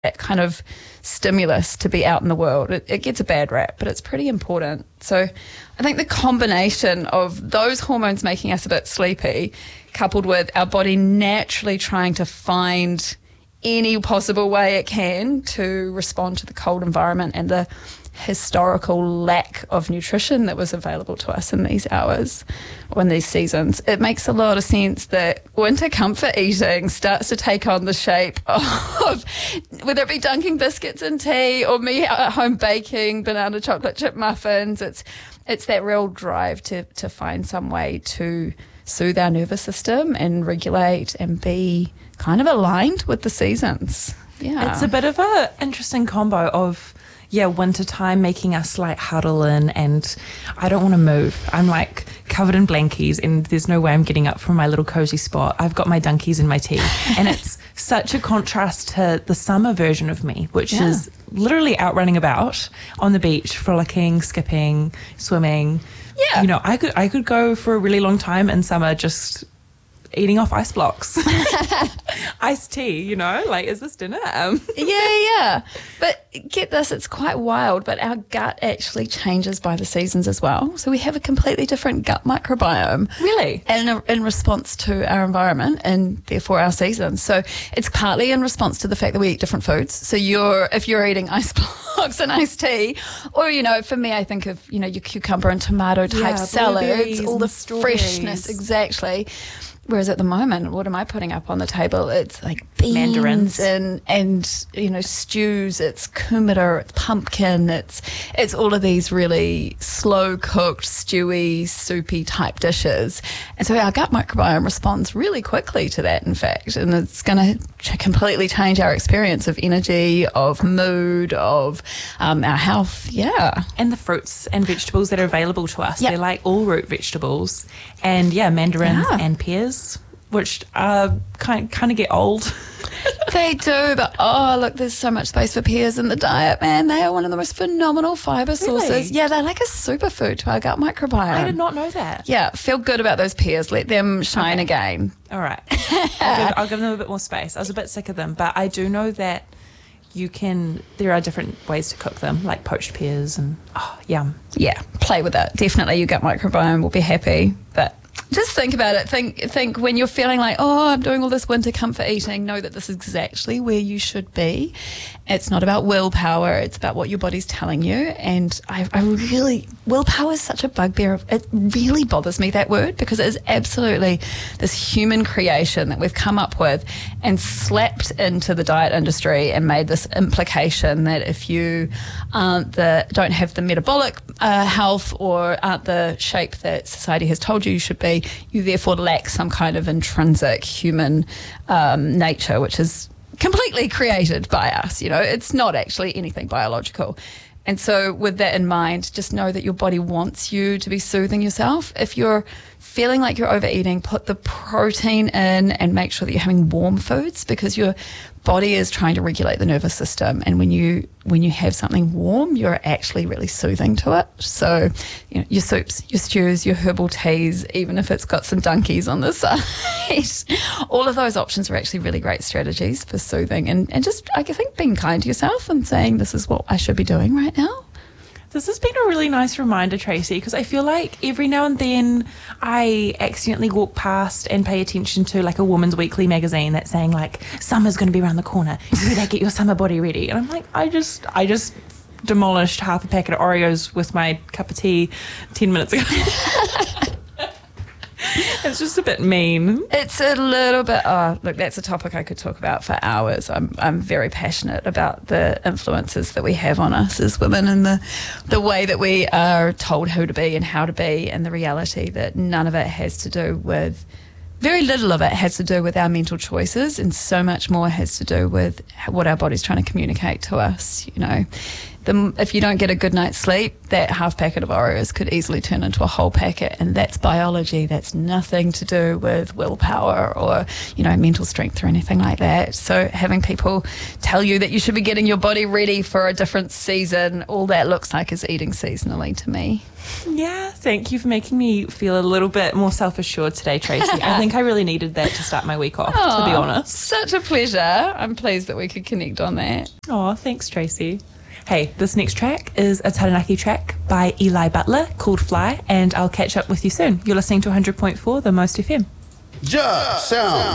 that kind of stimulus to be out in the world. It gets a bad rap, but it's pretty important. So I think the combination of those hormones making us a bit sleepy, coupled with our body naturally trying to find any possible way it can to respond to the cold environment and the historical lack of nutrition that was available to us in these hours or in these seasons, it makes a lot of sense that winter comfort eating starts to take on the shape of whether it be dunking biscuits in tea or me at home baking banana chocolate chip muffins. It's that real drive to find some way to soothe our nervous system and regulate and be kind of aligned with the seasons. Yeah, it's a bit of a interesting combo of winter time making us like huddle in, and I don't want to move. I'm like covered in blankies and there's no way I'm getting up from my little cozy spot. I've got my dunkies in my tea. And it's such a contrast to the summer version of me, which is literally out running about on the beach, frolicking, skipping, swimming. Yeah. You know, I could go for a really long time in summer just eating off ice blocks. Iced tea, you know, like, is this dinner? Yeah. But get this, it's quite wild, but our gut actually changes by the seasons as well. So we have a completely different gut microbiome. Really? And in response to our environment and therefore our seasons. So it's partly in response to the fact that we eat different foods. So if you're eating ice blocks and iced tea, or, you know, for me, I think of, you know, your cucumber and tomato type salads, all the freshness, exactly. Whereas at the moment, what am I putting up on the table? It's like beans mandarins and you know, stews. It's kumara, it's pumpkin. It's all of these really slow cooked, stewy, soupy type dishes. And so our gut microbiome responds really quickly to that, in fact, and it's going to completely change our experience of energy, of mood, of our health. Yeah, and the fruits and vegetables that are available to us. They're like all root vegetables, and mandarins and pears, which kind of get old. They do, but look, there's so much space for pears in the diet, man. They are one of the most phenomenal fibre sources. Really? Yeah, they're like a superfood to our gut microbiome. I did not know that. Yeah, feel good about those pears. Let them shine again. All right. I'll give them a bit more space. I was a bit sick of them, but I do know that there are different ways to cook them, like poached pears and yum. Yeah, play with it. Definitely your gut microbiome will be happy, but just think about it. Think when you're feeling like, I'm doing all this winter comfort eating, know that this is exactly where you should be. It's not about willpower. It's about what your body's telling you. And I really, willpower is such a bugbear. It really bothers me, that word, because it is absolutely this human creation that we've come up with and slapped into the diet industry and made this implication that if you don't have the metabolic health or aren't the shape that society has told you should be, you therefore lack some kind of intrinsic human nature, which is completely created by us. You know, it's not actually anything biological. And so with that in mind, just know that your body wants you to be soothing yourself. If you're feeling like you're overeating, put the protein in and make sure that you're having warm foods, because your body is trying to regulate the nervous system. And when you have something warm, you're actually really soothing to it. So, you know, your soups, your stews, your herbal teas, even if it's got some dunkies on the side, all of those options are actually really great strategies for soothing and just, I think, being kind to yourself and saying, this is what I should be doing right now. This has been a really nice reminder, Tracy, because I feel like every now and then I accidentally walk past and pay attention to like a Woman's Weekly magazine that's saying like, summer's going to be around the corner. You better get your summer body ready. And I'm like, I just demolished half a packet of Oreos with my cup of tea 10 minutes ago. It's just a bit mean. It's a little bit, look, that's a topic I could talk about for hours. I'm very passionate about the influences that we have on us as women and the way that we are told who to be and how to be, and the reality that none of it has to do with, very little of it has to do with our mental choices, and so much more has to do with what our body's trying to communicate to us, you know. if you don't get a good night's sleep, that half packet of Oreos could easily turn into a whole packet, and that's biology. That's nothing to do with willpower or, mental strength or anything like that. So having people tell you that you should be getting your body ready for a different season, all that looks like is eating seasonally to me. Yeah, thank you for making me feel a little bit more self-assured today, Tracy. I think I really needed that to start my week off, to be honest. Such a pleasure. I'm pleased that we could connect on that. Oh, thanks, Tracy. Hey, this next track is a Taranaki track by Eli Butler called Fly, and I'll catch up with you soon. You're listening to 100.4 The Most FM. Just sound.